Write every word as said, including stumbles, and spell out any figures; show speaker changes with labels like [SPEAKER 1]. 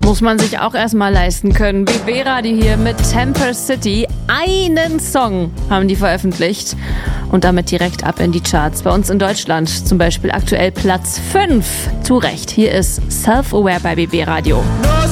[SPEAKER 1] Muss man sich auch erstmal leisten können. B B-Radio hier mit Temper City. Einen Song haben die veröffentlicht und damit direkt ab in die Charts. Bei uns in Deutschland zum Beispiel aktuell Platz fünf. Zu Recht, hier ist Self-Aware bei B B-Radio.